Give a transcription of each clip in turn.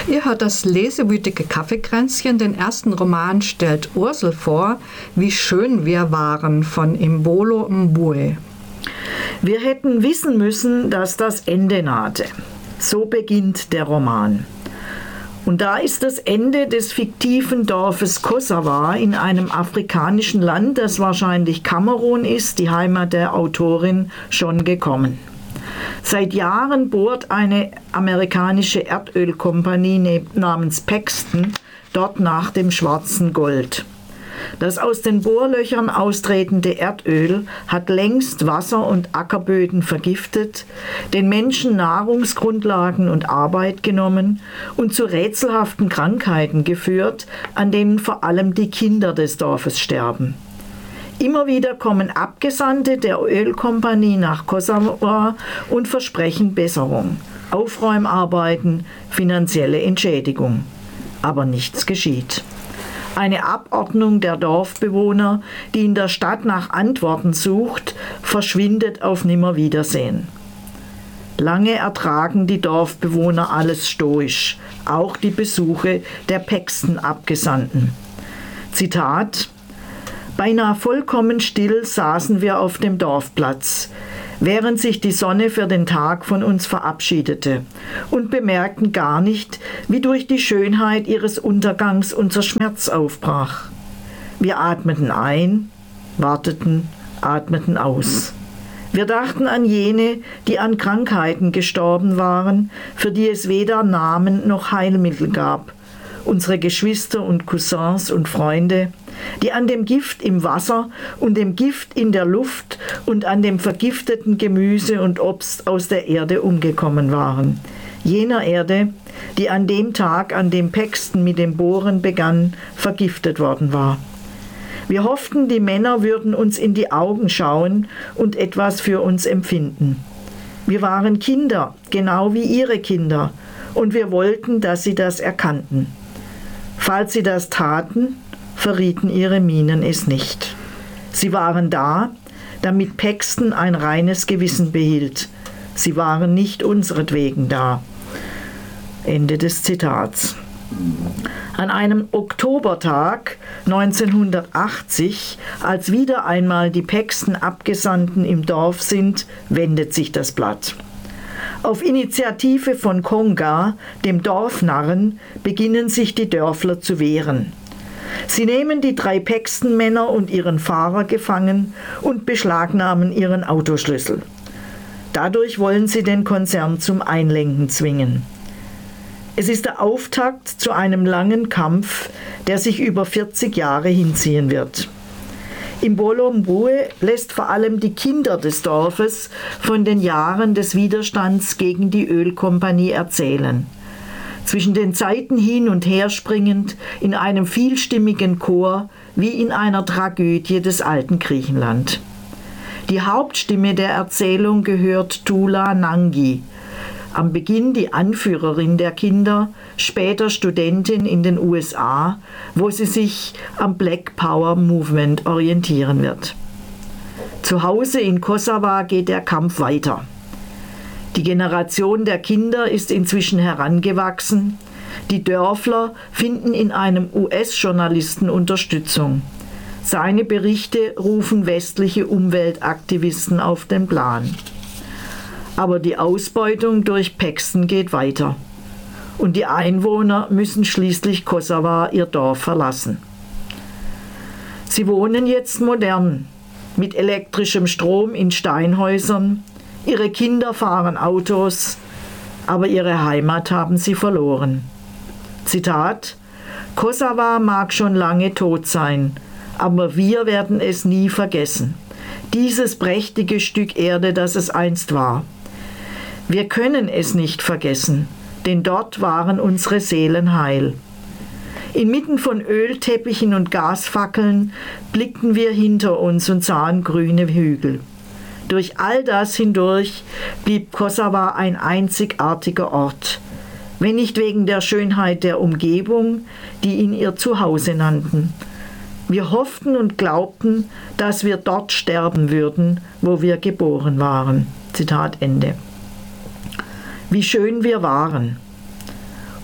Ihr hört das lesewütige Kaffeekränzchen. Den ersten Roman stellt Ursel vor, Wie schön wir waren von Imbolo Mbue. Wir hätten wissen müssen, dass das Ende nahte. So beginnt der Roman. Und da ist das Ende des fiktiven Dorfes Kosawa in einem afrikanischen Land, das wahrscheinlich Kamerun ist, die Heimat der Autorin, schon gekommen. Seit Jahren bohrt eine amerikanische Erdölkompanie namens Paxton dort nach dem schwarzen Gold. Das aus den Bohrlöchern austretende Erdöl hat längst Wasser- und Ackerböden vergiftet, den Menschen Nahrungsgrundlagen und Arbeit genommen und zu rätselhaften Krankheiten geführt, an denen vor allem die Kinder des Dorfes sterben. Immer wieder kommen Abgesandte der Ölkompanie nach Kosawa und versprechen Besserung, Aufräumarbeiten, finanzielle Entschädigung. Aber nichts geschieht. Eine Abordnung der Dorfbewohner, die in der Stadt nach Antworten sucht, verschwindet auf Nimmerwiedersehen. Lange ertragen die Dorfbewohner alles stoisch, auch die Besuche der Paxton-Abgesandten. Zitat: Beinahe vollkommen still saßen wir auf dem Dorfplatz, während sich die Sonne für den Tag von uns verabschiedete, und bemerkten gar nicht, wie durch die Schönheit ihres Untergangs unser Schmerz aufbrach. Wir atmeten ein, warteten, atmeten aus. Wir dachten an jene, die an Krankheiten gestorben waren, für die es weder Namen noch Heilmittel gab, unsere Geschwister und Cousins und Freunde, die an dem Gift im Wasser und dem Gift in der Luft und an dem vergifteten Gemüse und Obst aus der Erde umgekommen waren. Jener Erde, die an dem Tag, an dem Paxton mit dem Bohren begann, vergiftet worden war. Wir hofften, die Männer würden uns in die Augen schauen und etwas für uns empfinden. Wir waren Kinder, genau wie ihre Kinder, und wir wollten, dass sie das erkannten. Falls sie das taten, verrieten ihre Mienen es nicht. Sie waren da, damit Paxton ein reines Gewissen behielt. Sie waren nicht unseretwegen da. Ende des Zitats. An einem Oktobertag 1980, als wieder einmal die Paxton-Abgesandten im Dorf sind, wendet sich das Blatt. Auf Initiative von Konga, dem Dorfnarren, beginnen sich die Dörfler zu wehren. Sie nehmen die 3 Paxton-Männer und ihren Fahrer gefangen und beschlagnahmen ihren Autoschlüssel. Dadurch wollen sie den Konzern zum Einlenken zwingen. Es ist der Auftakt zu einem langen Kampf, der sich über 40 Jahre hinziehen wird. Imbolo Mbue lässt vor allem die Kinder des Dorfes von den Jahren des Widerstands gegen die Ölkompanie erzählen. Zwischen den Zeiten hin und her springend in einem vielstimmigen Chor wie in einer Tragödie des alten Griechenland. Die Hauptstimme der Erzählung gehört Tula Nangi, am Beginn die Anführerin der Kinder, später Studentin in den USA, wo sie sich am Black Power Movement orientieren wird. Zu Hause in Kosawa geht der Kampf weiter. Die Generation der Kinder ist inzwischen herangewachsen. Die Dörfler finden in einem US-Journalisten Unterstützung. Seine Berichte rufen westliche Umweltaktivisten auf den Plan. Aber die Ausbeutung durch Paxton geht weiter. Und die Einwohner müssen schließlich Kosawa ihr Dorf verlassen. Sie wohnen jetzt modern, mit elektrischem Strom in Steinhäusern. Ihre Kinder fahren Autos, aber ihre Heimat haben sie verloren. Zitat: Kosawa mag schon lange tot sein, aber wir werden es nie vergessen. Dieses prächtige Stück Erde, das es einst war. Wir können es nicht vergessen, denn dort waren unsere Seelen heil. Inmitten von Ölteppichen und Gasfackeln blickten wir hinter uns und sahen grüne Hügel. Durch all das hindurch blieb Kosawa ein einzigartiger Ort, wenn nicht wegen der Schönheit der Umgebung, die ihn ihr Zuhause nannten. Wir hofften und glaubten, dass wir dort sterben würden, wo wir geboren waren. Zitat Ende. Wie schön wir waren.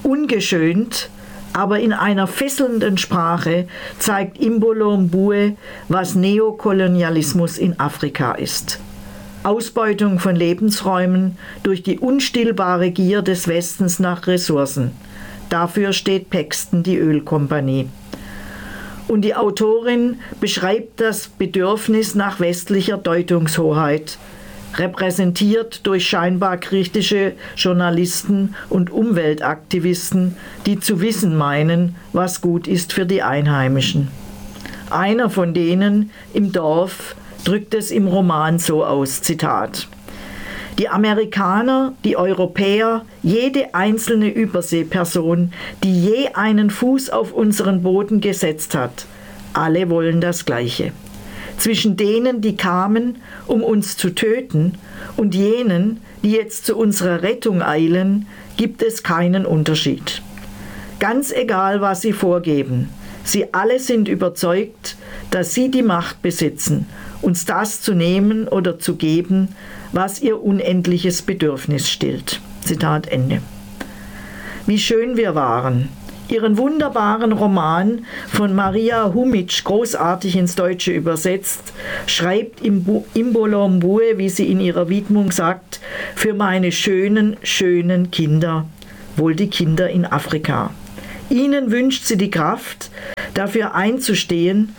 Ungeschönt, aber in einer fesselnden Sprache zeigt Imbolo Mbue, was Neokolonialismus in Afrika ist. Ausbeutung von Lebensräumen durch die unstillbare Gier des Westens nach Ressourcen. Dafür steht Paxton, die Ölkompanie. Und die Autorin beschreibt das Bedürfnis nach westlicher Deutungshoheit, repräsentiert durch scheinbar kritische Journalisten und Umweltaktivisten, die zu wissen meinen, was gut ist für die Einheimischen. Einer von denen im Dorf drückt es im Roman so aus, Zitat: Die Amerikaner, die Europäer, jede einzelne Überseeperson, die je einen Fuß auf unseren Boden gesetzt hat, alle wollen das Gleiche. Zwischen denen, die kamen, um uns zu töten, und jenen, die jetzt zu unserer Rettung eilen, gibt es keinen Unterschied. Ganz egal, was sie vorgeben, sie alle sind überzeugt, dass sie die Macht besitzen, uns das zu nehmen oder zu geben, was ihr unendliches Bedürfnis stillt. Zitat Ende. Wie schön wir waren. Ihren wunderbaren Roman von Maria Humic, großartig ins Deutsche übersetzt, schreibt Imbolo Mbue, wie sie in ihrer Widmung sagt, für meine schönen, schönen Kinder, wohl die Kinder in Afrika. Ihnen wünscht sie die Kraft, dafür einzustehen,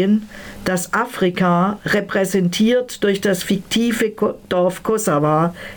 dass Afrika, repräsentiert durch das fiktive Dorf Kosawa,